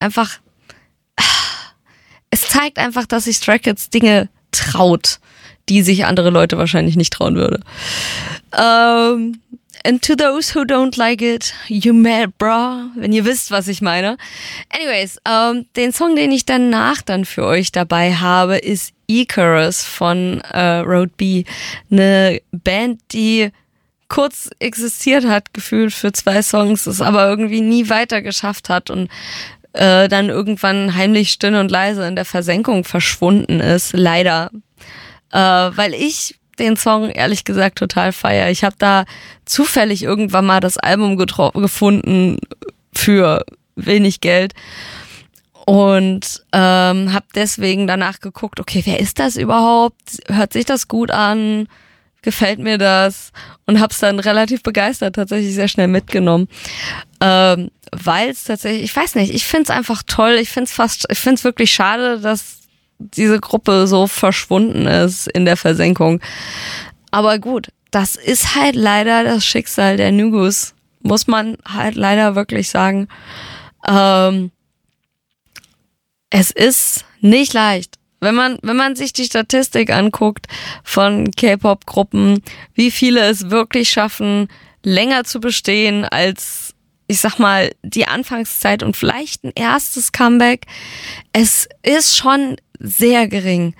einfach, es zeigt einfach, dass sich Stray Kids Dinge traut, die sich andere Leute wahrscheinlich nicht trauen würde. And to those who don't like it, you mad, bra, wenn ihr wisst, was ich meine. Anyways, den Song, den ich danach dann für euch dabei habe, ist Icarus von Road B. Eine Band, die kurz existiert hat, gefühlt für 2 Songs, es aber irgendwie nie weiter geschafft hat und dann irgendwann heimlich still und leise in der Versenkung verschwunden ist, leider. Weil ich den Song ehrlich gesagt total feier. Ich habe da zufällig irgendwann mal das Album gefunden für wenig Geld und habe deswegen danach geguckt, okay, wer ist das überhaupt? Hört sich das gut an? Gefällt mir das? Und hab's dann relativ begeistert tatsächlich sehr schnell mitgenommen. Weil es tatsächlich, ich weiß nicht, ich find's einfach toll. Ich find's wirklich schade, dass diese Gruppe so verschwunden ist in der Versenkung. Aber gut, das ist halt leider das Schicksal der Nugus. Muss man halt leider wirklich sagen. Es ist nicht leicht. Wenn man sich die Statistik anguckt von K-Pop-Gruppen, wie viele es wirklich schaffen, länger zu bestehen als, ich sag mal, die Anfangszeit und vielleicht ein erstes Comeback, es ist schon sehr gering.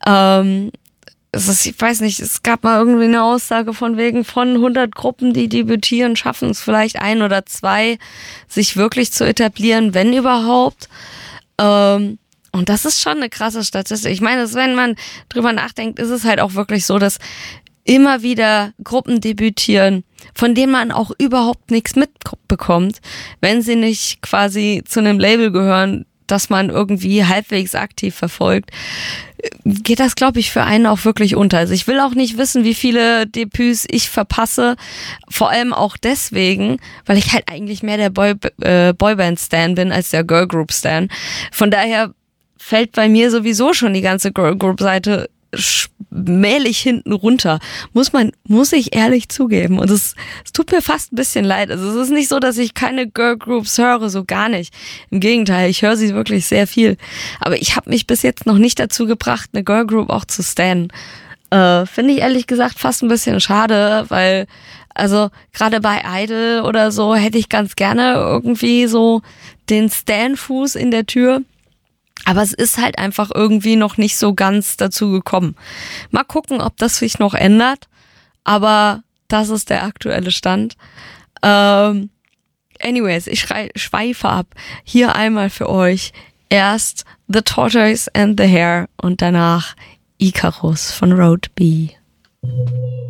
Ich weiß nicht, es gab mal irgendwie eine Aussage von 100 Gruppen, die debütieren, schaffen es vielleicht 1 oder 2, sich wirklich zu etablieren, wenn überhaupt. Und das ist schon eine krasse Statistik. Ich meine, wenn man drüber nachdenkt, ist es halt auch wirklich so, dass immer wieder Gruppen debütieren, von denen man auch überhaupt nichts mitbekommt, wenn sie nicht quasi zu einem Label gehören, das man irgendwie halbwegs aktiv verfolgt, geht das, glaube ich, für einen auch wirklich unter. Also ich will auch nicht wissen, wie viele Debüts ich verpasse, vor allem auch deswegen, weil ich halt eigentlich mehr der Boyband-Stan bin als der Girlgroup-Stan. Von daher fällt bei mir sowieso schon die ganze Girlgroup-Seite mählich hinten runter. Muss ich ehrlich zugeben. Und es tut mir fast ein bisschen leid. Also es ist nicht so, dass ich keine Girlgroups höre, so gar nicht. Im Gegenteil, ich höre sie wirklich sehr viel. Aber ich habe mich bis jetzt noch nicht dazu gebracht, eine Girlgroup auch zu stannen. Finde ich ehrlich gesagt fast ein bisschen schade, weil also gerade bei Idol oder so hätte ich ganz gerne irgendwie so den Stan-Fuß in der Tür. Aber es ist halt einfach irgendwie noch nicht so ganz dazu gekommen. Mal gucken, ob das sich noch ändert. Aber das ist der aktuelle Stand. Anyways, ich schweife ab. Hier einmal für euch. Erst The Tortoise and the Hare und danach Icarus von Road B.